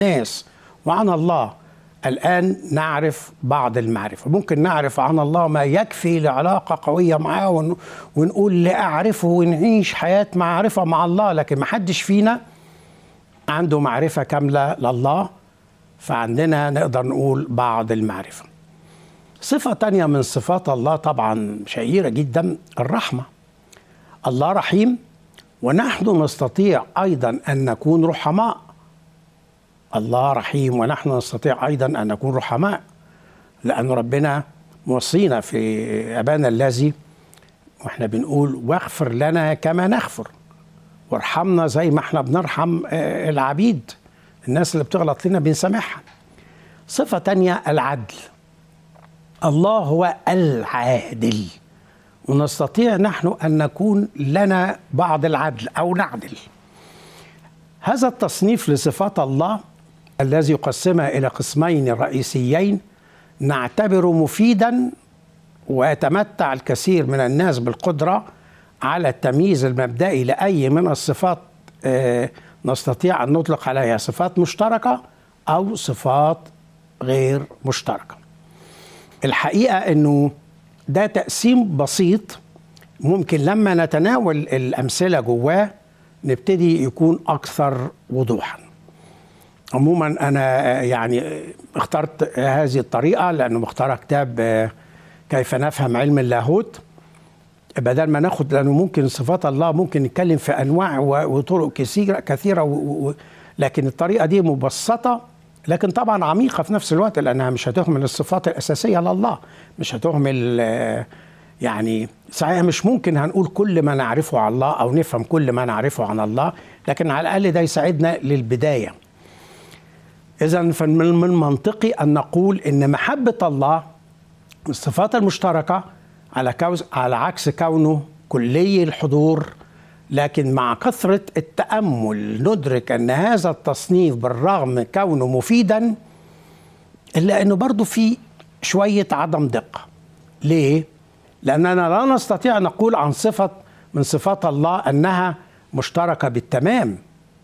الناس وعن الله الآن نعرف بعض المعرفة. ممكن نعرف عن الله ما يكفي لعلاقة قوية معاه ونقول لأعرفه ونعيش حياة معرفة مع الله، لكن ما حدش فينا عنده معرفة كاملة لله، فعندنا نقدر نقول بعض المعرفة. صفة تانية من صفات الله طبعا شهيرة جدا، الرحمة. الله رحيم، ونحن نستطيع أيضا أن نكون رحماء. الله رحيم ونحن نستطيع أيضا أن نكون رحماء، لأن ربنا موصينا في أبانا الذي، وإحنا بنقول واغفر لنا كما نغفر، وارحمنا زي ما احنا بنرحم العبيد، الناس اللي بتغلط لنا بنسامحها. صفة تانية العدل. الله هو العادل، ونستطيع نحن أن نكون لنا بعض العدل أو نعدل. هذا التصنيف لصفات الله الذي يقسمها إلى قسمين رئيسيين نعتبره مفيدا، ويتمتع الكثير من الناس بالقدرة على التمييز المبدئي لأي من الصفات نستطيع أن نطلق عليها صفات مشتركة أو صفات غير مشتركة. الحقيقة أنه ده تقسيم بسيط، ممكن لما نتناول الأمثلة جواه نبتدي يكون أكثر وضوحا. عموما أنا يعني اخترت هذه الطريقة لأنه مختار كتاب كيف نفهم علم اللاهوت، بدل ما ناخد، لأنه ممكن صفات الله ممكن نتكلم في أنواع وطرق كثيرة، لكن الطريقة دي مبسطة لكن طبعا عميقة في نفس الوقت، لأنها مش هتهمل الصفات الأساسية لله، مش هتهمل يعني صحيح مش ممكن هنقول كل ما نعرفه عن الله أو نفهم كل ما نعرفه عن الله، لكن على الأقل ده يساعدنا للبداية. إذن من منطقي أن نقول إن محبة الله الصفات المشتركة على عكس كونه كلي الحضور، لكن مع كثرة التأمل ندرك أن هذا التصنيف بالرغم من كونه مفيدا إلا أنه برضو في شوية عدم دقة. ليه؟ لأننا لا نستطيع أن نقول عن صفة من صفات الله أنها مشتركة بالتمام،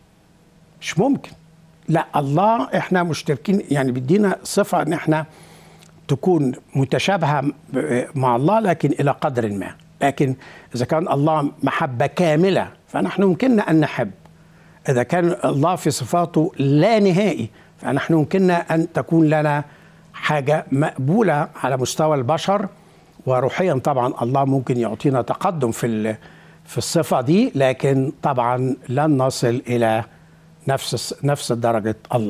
مش ممكن. لا، الله إحنا مشتركين، يعني بدينا صفة أن إحنا تكون متشابهة مع الله لكن إلى قدر ما. لكن إذا كان الله محبة كاملة فنحن يمكننا أن نحب. إذا كان الله في صفاته لا نهائي فنحن يمكننا أن تكون لنا حاجة مقبولة على مستوى البشر، وروحيا طبعا الله ممكن يعطينا تقدم في الصفة دي، لكن طبعا لن نصل إلى نفس درجة الله.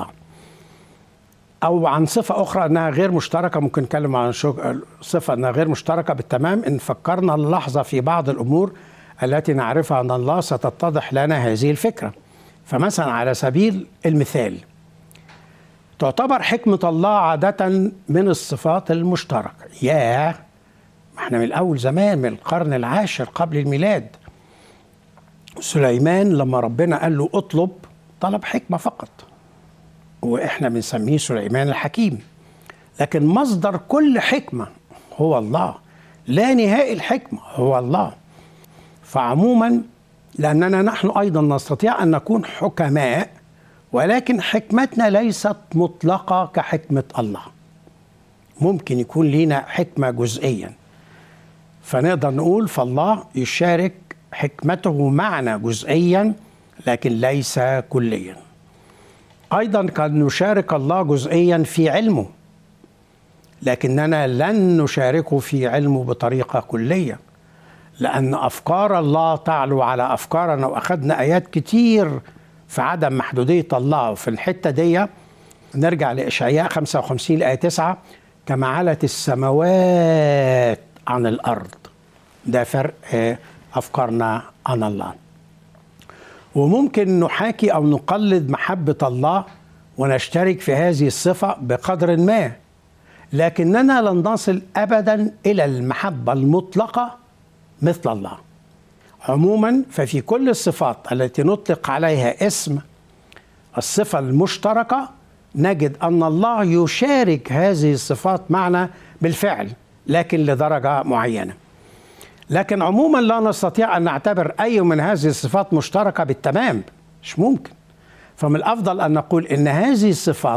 أو عن صفة أخرى أنها غير مشتركة، ممكن نتكلم عن صفة أنها غير مشتركة بالتمام إن فكرنا اللحظة في بعض الأمور التي نعرفها عن الله ستتضح لنا هذه الفكرة. فمثلا على سبيل المثال تعتبر حكمة الله عادة من الصفات المشتركة. احنا من الأول زمان، من القرن العاشر قبل الميلاد، سليمان لما ربنا قال له اطلب طلب حكمة فقط، وإحنا بنسميه سليمان الحكيم، لكن مصدر كل حكمة هو الله، لا نهائي الحكمة هو الله. فعموما لأننا نحن أيضا نستطيع أن نكون حكماء، ولكن حكمتنا ليست مطلقة كحكمة الله، ممكن يكون لنا حكمة جزئيا، فنقدر نقول فالله يشارك حكمته معنا جزئيا لكن ليس كليا. أيضا قد نشارك الله جزئيا في علمه، لكننا لن نشاركه في علمه بطريقة كلية، لأن أفكار الله تعلو على أفكارنا، وأخذنا آيات كتير في عدم محدودية الله. وفي الحتة دي نرجع لإشعياء 55 آية 9، كما علت السماوات عن الأرض. ده فرق أفكارنا عن الله. وممكن نحاكي أو نقلد محبة الله ونشترك في هذه الصفة بقدر ما، لكننا لن نصل أبدا إلى المحبة المطلقة مثل الله. عموما ففي كل الصفات التي نطلق عليها اسم الصفة المشتركة نجد أن الله يشارك هذه الصفات معنا بالفعل، لكن لدرجة معينة. لكن عموما لا نستطيع أن نعتبر أي من هذه الصفات مشتركة بالتمام، مش ممكن. فمن الأفضل أن نقول إن هذه الصفات